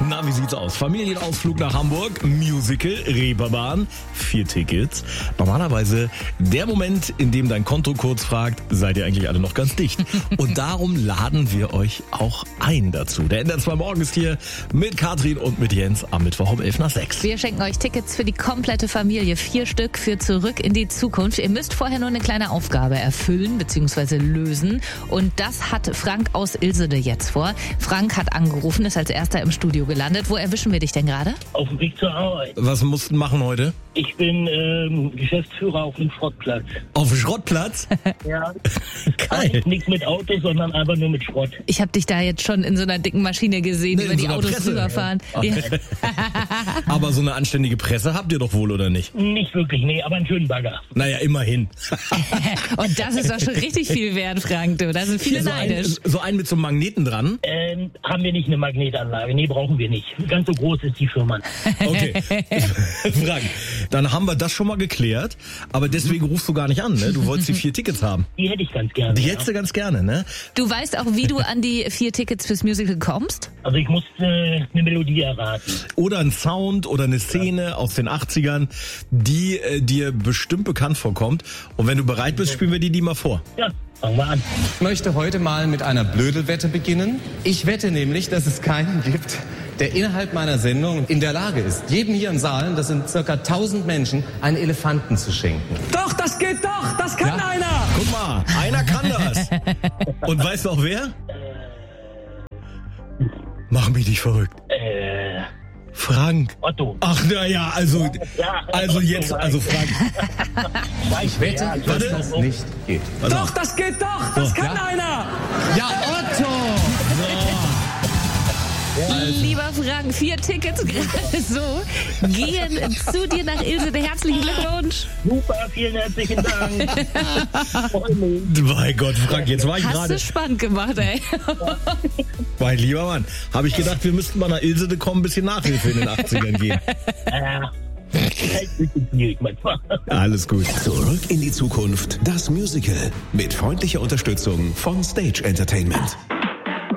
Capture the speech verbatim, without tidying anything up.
Na, wie sieht's aus? Familienausflug nach Hamburg, Musical, Reeperbahn, vier Tickets. Normalerweise der Moment, in dem dein Konto kurz fragt, seid ihr eigentlich alle noch ganz dicht? Und darum laden wir euch auch ein dazu. Der N D R zwei Morgen ist hier mit Katrin und mit Jens am Mittwoch um elf nach sechs. Wir schenken euch Tickets für die komplette Familie. Vier Stück für Zurück in die Zukunft. Ihr müsst vorher nur eine kleine Aufgabe erfüllen bzw. lösen. Und das hat Frank aus Ilsede jetzt vor. Frank hat angerufen, ist als erster im Studio gelandet. Wo erwischen wir dich denn gerade? Auf dem Weg zur Arbeit. Was mussten machen heute? Ich bin ähm, Geschäftsführer auf dem Schrottplatz. Auf dem Schrottplatz? Ja. Geil. Nichts mit Autos, sondern einfach nur mit Schrott. Ich habe dich da jetzt schon in so einer dicken Maschine gesehen, Nee, über in die so einer Autos Presse. rüberfahren. Ach, Ja. Aber so eine anständige Presse habt ihr doch wohl, oder nicht? Nicht wirklich, nee, aber einen schönen Bagger. Naja, immerhin. Und das ist doch schon richtig viel wert, Frank. Du. Da sind viele so, ein, neidisch. so einen mit so einem Magneten dran. Ähm, haben wir nicht eine Magnetanlage? Nee, brauchen wir nicht. Ganz so groß ist die Firma. Okay. Frank, dann haben wir das schon mal geklärt. Aber deswegen rufst du gar nicht an, ne? Du wolltest die vier Tickets haben. Die hätte ich ganz gerne. Die ja. hättest du ganz gerne, ne? Du weißt auch, wie du an die vier Tickets fürs Musical kommst? Also ich muss äh, eine Melodie erraten. Oder ein Sound oder eine Szene aus den achtzigern, die äh, dir bestimmt bekannt vorkommt. Und wenn du bereit bist, spielen wir die die mal vor. Ja, fangen wir an. Ich möchte heute mal mit einer Blödelwette beginnen. Ich wette nämlich, dass es keinen gibt, der innerhalb meiner Sendung in der Lage ist, jedem hier im Saal, das sind circa tausend Menschen, einen Elefanten zu schenken. Doch, das geht doch, das kann Ja. einer. Guck mal, einer kann das. Und weißt du auch wer? Mach mich nicht verrückt. Äh, Frank. Otto. Ach, na ja, also, Ja, also jetzt, also Frank. Ich Wette, ja, dass das nicht geht. Pass Doch, auf. das geht doch, das kann Ja. einer. Ja, Otto! Lieber Frank, vier Tickets gerade so gehen zu dir nach Ilsede. Herzlichen Glückwunsch. Super, vielen herzlichen Dank. Freu mich. Mein Gott, Frank, jetzt war ich Hast gerade, du spannend gemacht, ey. mein lieber Mann, habe ich gedacht, wir müssten mal nach Ilsede kommen, ein bisschen Nachhilfe in den achtzigern geben. Ja, halt ein bisschen schwierig manchmal. Alles gut. Zurück in die Zukunft, das Musical mit freundlicher Unterstützung von Stage Entertainment.